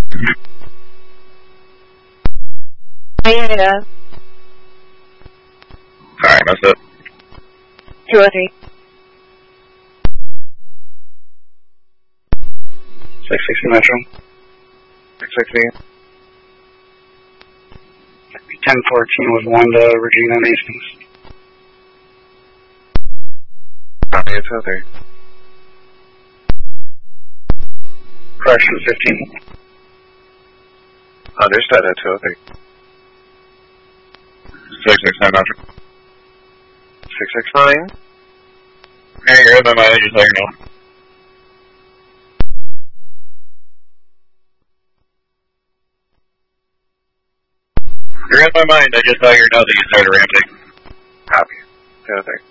Yeah. Alright, that's it. 203. 660 Metro. 660. 1014 was one to Regina and Hastings. Copy, it's 203. Correction 15. Understood at 203. 669 Metro. 669. Hey, you're in my mind, just let you know. You're in my mind, I just thought you know that you started ramping. Copy. 203.